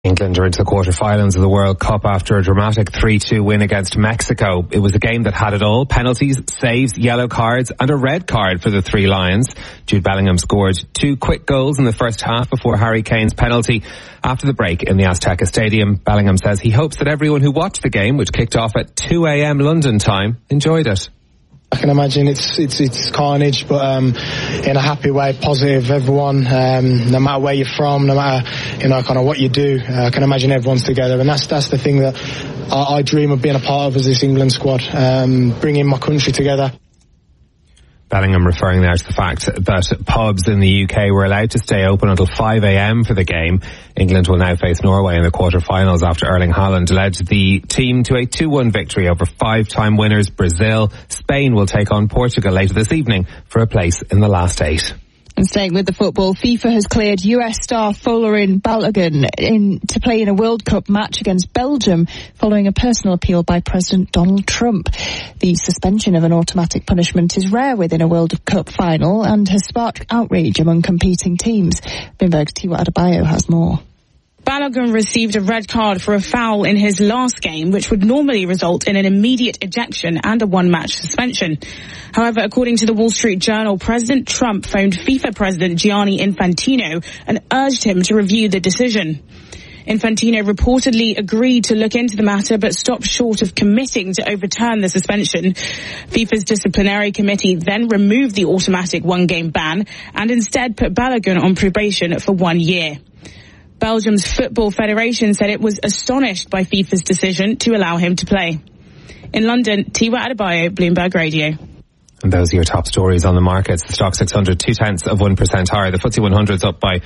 England are into the quarter-finals of the World Cup after a dramatic 3-2 win against Mexico. It was a game that had it all: penalties, saves, yellow cards and a red card for the Three Lions. Jude Bellingham scored 2 quick goals in the first half before Harry Kane's penalty. After the break in the Azteca Stadium, Bellingham says he hopes that everyone who watched the game, which kicked off at 2 a.m. London time, enjoyed it. I can imagine it's carnage, but in a happy way, positive. Everyone, no matter where you're from, no matter kind of what you do, I can imagine everyone's together, and that's the thing that I dream of being a part of as this England squad, bringing my country together. Bellingham referring there to the fact that pubs in the UK were allowed to stay open until 5 a.m. for the game. England will now face Norway in the quarter-finals after Erling Haaland led the team to a 2-1 victory over 5-time winners Brazil. Spain will take on Portugal later this evening for a place in the last 8. And staying with the football, FIFA has cleared US star Folarin Balogun to play in a World Cup match against Belgium following a personal appeal by President Donald Trump. The suspension of an automatic punishment is rare within a World Cup final and has sparked outrage among competing teams. Bloomberg's Tiwa Adebayo has more. Balogun received a red card for a foul in his last game, which would normally result in an immediate ejection and a one-match suspension. However, according to the Wall Street Journal, President Trump phoned FIFA President Gianni Infantino and urged him to review the decision. Infantino reportedly agreed to look into the matter but stopped short of committing to overturn the suspension. FIFA's disciplinary committee then removed the automatic one-game ban and instead put Balogun on probation for 1 year. Belgium's Football Federation said it was astonished by FIFA's decision to allow him to play. In London, Tiwa Adebayo, Bloomberg Radio. And those are your top stories on the markets. The Stock 600, 0.2% higher. The FTSE 100's up by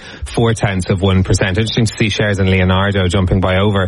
0.4%. Interesting to see shares in Leonardo jumping by over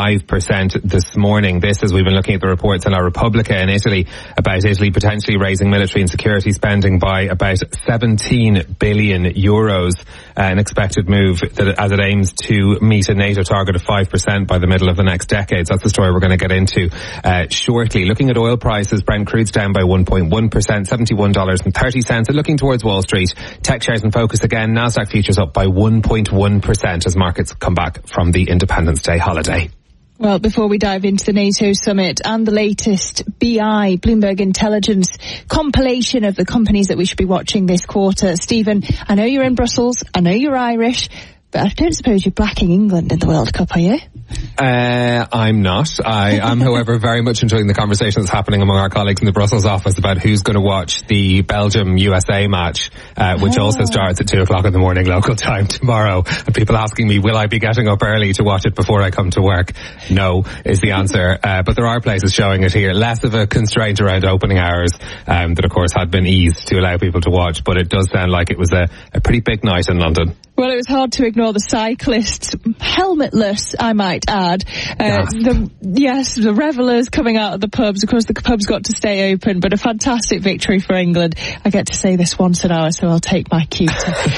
5% this morning. This, as we've been looking at the reports in La Repubblica in Italy about Italy potentially raising military and security spending by about 17 billion euros. An expected move that as it aims to meet a NATO target of 5% by the middle of the next decade. So that's the story we're going to get into shortly. Looking at oil prices, Brent crude's down by 1.1%. $71.30. And looking towards Wall Street, tech shares in focus again. Nasdaq futures up by 1.1% as markets come back from the Independence Day holiday. Well, before we dive into the NATO summit and the latest BI, Bloomberg Intelligence compilation of the companies that we should be watching this quarter. Stephen, I know you're in Brussels, I know you're Irish, but I don't suppose you're backing England in the World Cup, are you? I'm not. I am, however, very much enjoying the conversation that's happening among our colleagues in the Brussels office about who's going to watch the Belgium-USA match, which also starts at 2 o'clock in the morning local time tomorrow. And people asking me, will I be getting up early to watch it before I come to work? No, is the answer. But there are places showing it here. Less of a constraint around opening hours, that of course had been eased to allow people to watch. But it does sound like it was a pretty big night in London. Well, it was hard to ignore the cyclists, helmetless, I might add. The revellers coming out of the pubs. Of course, the pubs got to stay open, but a fantastic victory for England. I get to say this once an hour, so I'll take my cue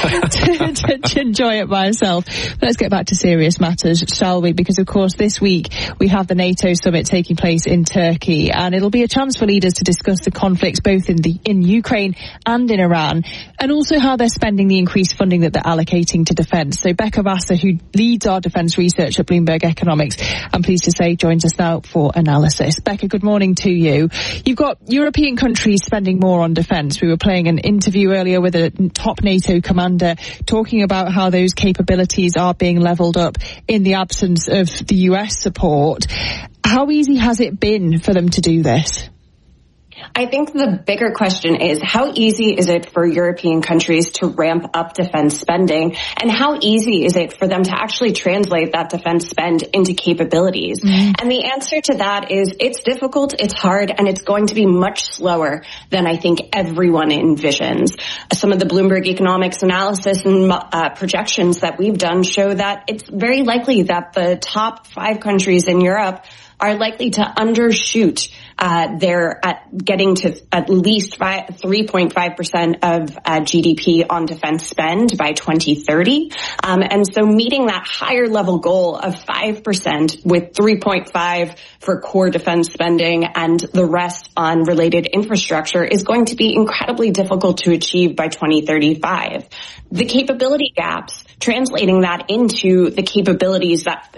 to enjoy it myself. But let's get back to serious matters, shall we? Because, of course, this week we have the NATO summit taking place in Turkey, and it'll be a chance for leaders to discuss the conflicts both in Ukraine and in Iran, and also how they're spending the increased funding that they're allocating to defence. So Becca Vassar, who leads our defence research at Bloomberg Economics, I'm pleased to say joins us now for analysis. Becca, good morning to you. You've got European countries spending more on defence. We were playing an interview earlier with a top NATO commander talking about how those capabilities are being levelled up in the absence of the US support. How easy has it been for them to do this? I think the bigger question is, how easy is it for European countries to ramp up defense spending, and how easy is it for them to actually translate that defense spend into capabilities? And the answer to that is it's difficult, it's hard, and it's going to be much slower than I think everyone envisions. Some of the Bloomberg Economics analysis and projections that we've done show that it's very likely that the top 5 countries in Europe are likely to undershoot their getting to at least 3.5% of GDP on defense spend by 2030. And so meeting that higher level goal of 5% with 3.5 for core defense spending and the rest on related infrastructure is going to be incredibly difficult to achieve by 2035. The capability gaps translating that into the capabilities that